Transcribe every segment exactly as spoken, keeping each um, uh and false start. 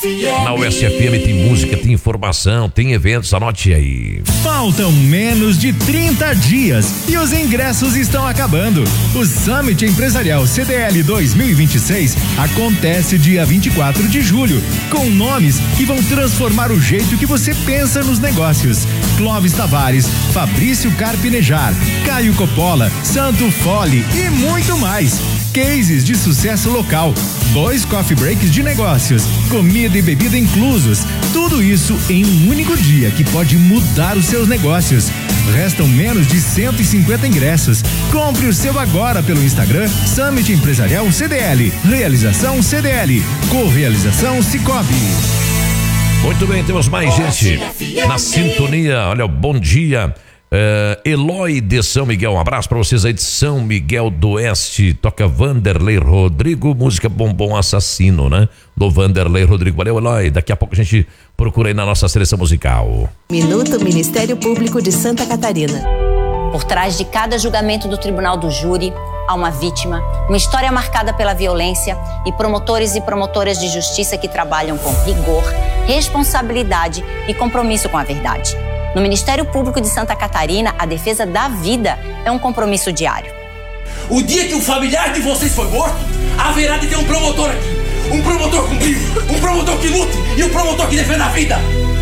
Na Oeste F M tem música, tem informação, tem eventos, anote aí. Faltam menos de trinta dias e os ingressos estão acabando. O Summit Empresarial C D L dois mil e vinte e seis acontece dia vinte e quatro de julho, com nomes que vão transformar o jeito que você pensa nos negócios. Clóvis Tavares, Fabrício Carpinejar, Caio Coppola, Santo Fole e muito mais. Cases de sucesso local, dois coffee breaks de negócios, comida e bebida inclusos. Tudo isso em um único dia que pode mudar os seus negócios. Restam menos de cento e cinquenta ingressos. Compre o seu agora pelo Instagram Summit Empresarial C D L. Realização C D L. Correalização Cicobi. Muito bem, temos mais gente na sintonia. Olha, bom dia. Uh, Eloy de São Miguel, um abraço pra vocês aí de São Miguel do Oeste. Toca Vanderlei Rodrigo, música Bombom Assassino, né? Do Vanderlei Rodrigo. Valeu, Eloy. Daqui a pouco a gente procura aí na nossa seleção musical. Minuto Ministério Público de Santa Catarina. Por trás de cada julgamento do Tribunal do Júri, há uma vítima, uma história marcada pela violência e promotores e promotoras de justiça que trabalham com rigor, responsabilidade e compromisso com a verdade. No Ministério Público de Santa Catarina, a defesa da vida é um compromisso diário. O dia que o familiar de vocês foi morto, haverá de ter um promotor aqui. Um promotor com brilho, um promotor que lute e um promotor que defenda a vida.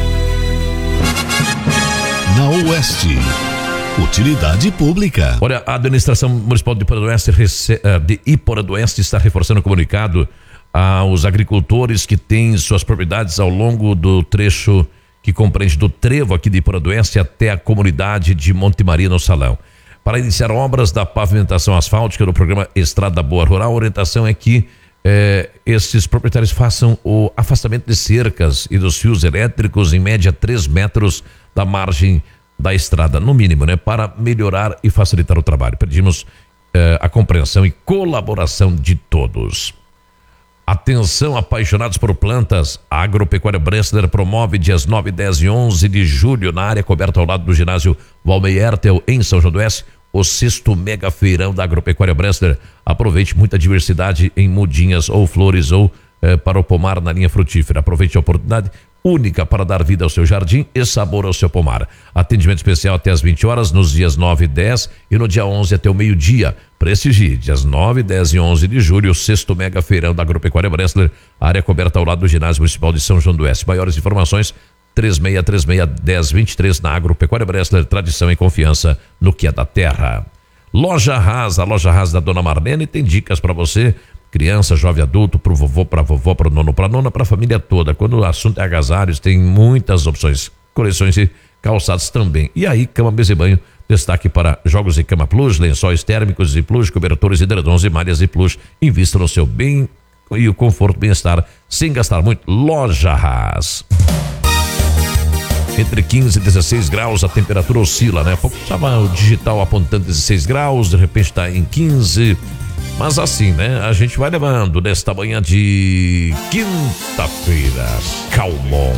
Na Oeste, utilidade pública. Olha, a administração municipal de Iporã do Oeste, de Iporã do Oeste está reforçando o comunicado aos agricultores que têm suas propriedades ao longo do trecho que compreende do trevo aqui de Iporã do Oeste até a comunidade de Monte Maria no Salão. Para iniciar obras da pavimentação asfáltica no programa Estrada Boa Rural, a orientação é que eh, esses proprietários façam o afastamento de cercas e dos fios elétricos em média três metros da margem da estrada, no mínimo, né? Para melhorar e facilitar o trabalho. Pedimos eh, a compreensão e colaboração de todos. Atenção, apaixonados por plantas, a Agropecuária Bressler promove dias nove, dez e onze de julho na área coberta ao lado do ginásio Valmei Ertel, em São João do Oeste, o sexto mega feirão da Agropecuária Bressler. Aproveite muita diversidade em mudinhas ou flores ou eh, para o pomar na linha frutífera. Aproveite a oportunidade única para dar vida ao seu jardim e sabor ao seu pomar. Atendimento especial até às vinte horas nos dias nove e dez e no dia onze até o meio-dia. Prestigie, dias nove, dez e onze de julho, o sexto mega feirão da Agropecuária Bressler, área coberta ao lado do ginásio municipal de São João do Oeste. Maiores informações três seis três seis, um zero dois três na Agropecuária Bressler, tradição e confiança no que é da terra. Loja Haas, a Loja Haas da Dona Marlene tem dicas para você, criança, jovem, adulto, pro vovô, pra vovó, pro nono, pra nona, pra família toda. Quando o assunto é agasalhos, tem muitas opções, coleções e calçados também. E aí, cama, mesa e banho, destaque para jogos e cama plus, lençóis térmicos e plus, cobertores, edredons e malhas e plus. Invista no seu bem e o conforto, bem-estar, sem gastar muito. Loja Haas. Entre quinze e dezesseis graus, a temperatura oscila, né? Pouco estava o digital apontando dezesseis graus, de repente está em quinze. Mas assim, né? A gente vai levando nesta manhã de quinta-feira. Calmon.